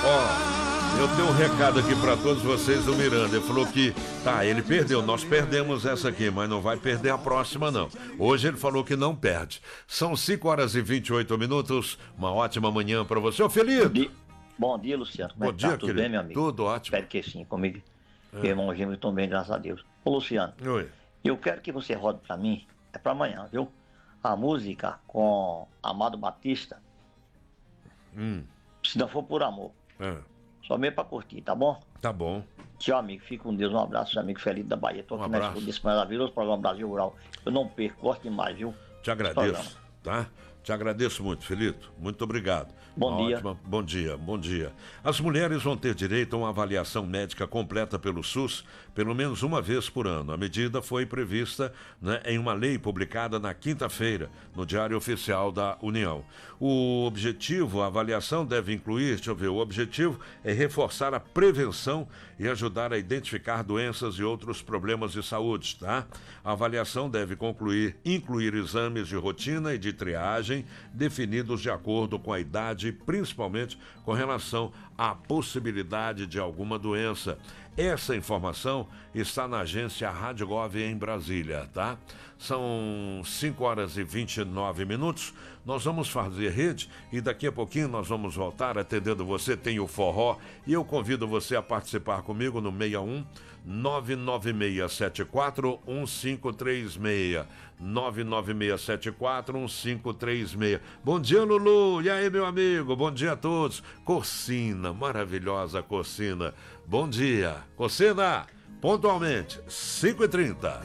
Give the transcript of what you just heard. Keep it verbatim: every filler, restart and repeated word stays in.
Ó, eu tenho um recado aqui pra todos vocês do Miranda. Ele falou que, tá, ele perdeu, nós perdemos essa aqui, mas não vai perder a próxima, não. Hoje ele falou que não perde. São cinco horas e vinte e oito minutos, uma ótima manhã pra você. Ô, Felipe! Bom dia, Luciano. Como Bom é que dia, tá? Tudo querido. bem, meu amigo? Tudo ótimo. Espero que sim, comigo. É. Meu irmão gêmeo estão bem, graças a Deus. Ô, Luciano, Oi. eu quero que você rode pra mim, é pra amanhã, viu? A música com Amado Batista, Hum. Se Não For Por Amor. É. Só mesmo pra curtir, tá bom? Tá bom. Tchau, amigo. Fique com Deus. Um abraço, seu amigo Felipe da Bahia. Tô Um aqui na abraço. escuta desse maravilhoso programa Brasil Rural. Eu não perco, gosto demais, viu? Te agradeço, tá? Te agradeço muito, Felito. Muito obrigado. Bom Uma dia. ótima- Bom dia, bom dia. As mulheres vão ter direito a uma avaliação médica completa pelo SUS pelo menos uma vez por ano. A medida foi prevista, né, em uma lei publicada na quinta-feira, no Diário Oficial da União. O objetivo, a avaliação deve incluir, deixa eu ver, o objetivo é reforçar a prevenção e ajudar a identificar doenças e outros problemas de saúde, tá? A avaliação deve concluir, incluir exames de rotina e de triagem definidos de acordo com a idade, principalmente com relação à possibilidade de alguma doença. Essa informação está na agência Rádio Gov em Brasília, tá? São cinco horas e vinte e nove minutos. Nós vamos fazer rede e daqui a pouquinho nós vamos voltar atendendo você. Tem o forró e eu convido você a participar comigo no seis um nove nove seis sete quatro um cinco três seis. nove nove seis sete quatro um cinco três seis. Bom dia, Lulu. E aí, meu amigo? Bom dia a todos. Corsina, maravilhosa Corsina. Bom dia. Corsina, pontualmente, cinco e trinta.